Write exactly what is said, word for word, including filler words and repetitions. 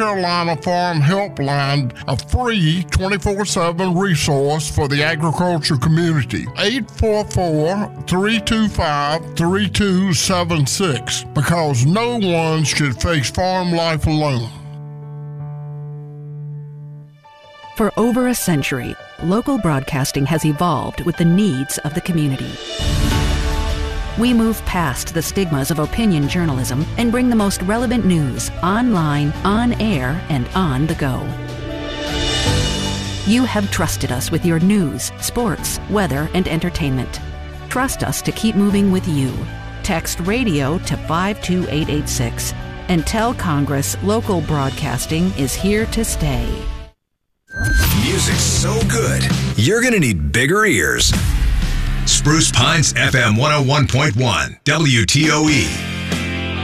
Carolina Farm Helpline, a free twenty-four seven resource for the agriculture community. eight four four, three two five, three two seven six, because no one should face farm life alone. For over a century, local broadcasting has evolved with the needs of the community. We move past the stigmas of opinion journalism and bring the most relevant news online, on air, and on the go. You have trusted us with your news, sports, weather, and entertainment. Trust us to keep moving with you. Text radio to five two eight eight six and tell Congress local broadcasting is here to stay. Music's so good, you're going to need bigger ears. Spruce Pines F M one oh one point one, W T O E.